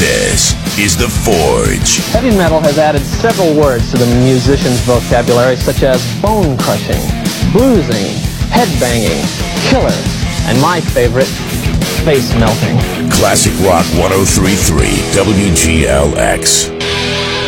This is The Forge. Heavy metal has added several words to the musician's vocabulary, such as bone-crushing, bruising, head-banging, killer, and my favorite, face-melting. Classic Rock 103.3 WGLX.